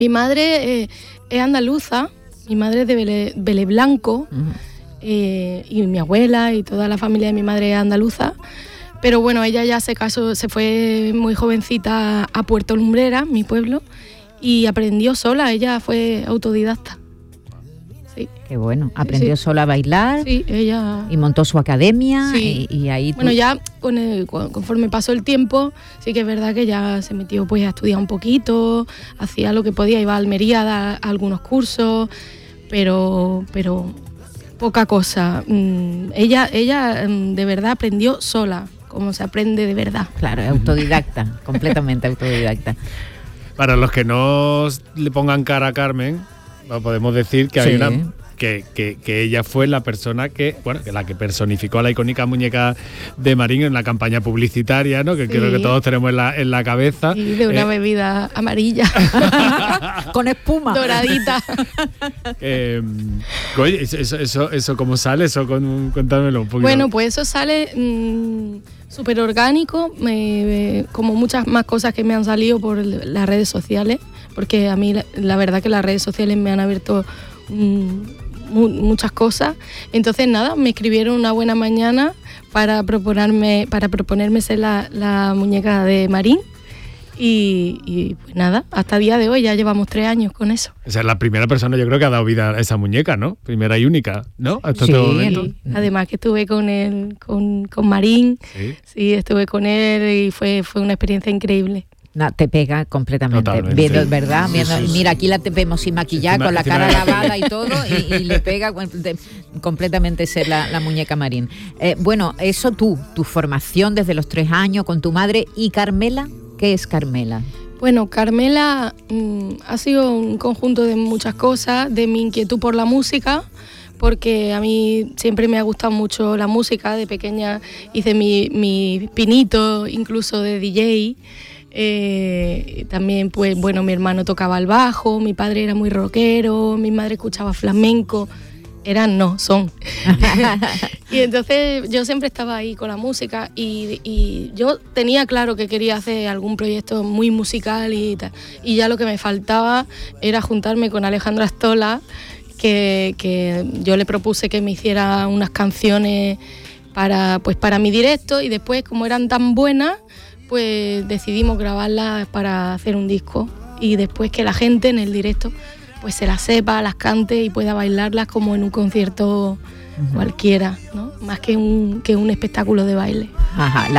Mi madre es andaluza, mi madre es de Vélez Blanco, y mi abuela y toda la familia de mi madre es andaluza. Pero bueno, ella ya se casó, se fue muy jovencita a Puerto Lumbrera, mi pueblo, y aprendió sola, ella fue autodidacta. Sí. Qué bueno, aprendió sola a bailar. Sí, ella... Y montó su academia, sí. y ahí... Bueno, ya conforme pasó el tiempo, sí que es verdad que ya se metió pues a estudiar un poquito, hacía lo que podía, iba a Almería a dar algunos cursos, pero poca cosa. Ella de verdad aprendió sola, como se aprende de verdad. Claro, autodidacta, completamente autodidacta. Para los que no le pongan cara a Carmen, podemos decir que hay una... Que ella fue la persona que la que personificó a la icónica muñeca de Marín en la campaña publicitaria, ¿no? Que creo que todos tenemos en la cabeza. Y de una bebida amarilla. Con espuma. Doradita. Oye, ¿eso cómo sale? Eso cuéntamelo un poquito. Bueno, pues eso sale súper orgánico, como muchas más cosas que me han salido por las redes sociales, porque a mí la verdad que las redes sociales me han abierto muchas cosas. Entonces nada, me escribieron una buena mañana para proponerme ser la muñeca de Marín, y pues nada, hasta el día de hoy ya llevamos 3 años con eso. Esa es la primera persona, yo creo, que ha dado vida a esa muñeca, ¿no? Primera y única, ¿no? Hasta este momento. Además que estuve con él, con Marín. Sí, estuve con él y fue una experiencia increíble. No, te pega completamente. Totalmente. ¿Verdad? Sí. Mira, aquí la vemos sin maquillar, con la cara lavada y todo, y le pega completamente ser la muñeca Marín. Bueno, eso tu formación desde los 3 años con tu madre. ¿Y Carmela? ¿Qué es Carmela? Bueno, Carmela ha sido un conjunto de muchas cosas, de mi inquietud por la música, porque a mí siempre me ha gustado mucho la música. De pequeña hice mi pinito, incluso de DJ. También pues bueno, mi hermano tocaba el bajo, mi padre era muy rockero, mi madre escuchaba flamenco, son y entonces yo siempre estaba ahí con la música, y yo tenía claro que quería hacer algún proyecto muy musical y tal, y ya lo que me faltaba era juntarme con Alejandro Astola, que yo le propuse que me hiciera unas canciones para mi directo, y después, como eran tan buenas, pues decidimos grabarlas para hacer un disco, y después que la gente en el directo pues se las sepa, las cante y pueda bailarlas como en un concierto cualquiera, ¿no? Más que un espectáculo de baile. Ajá.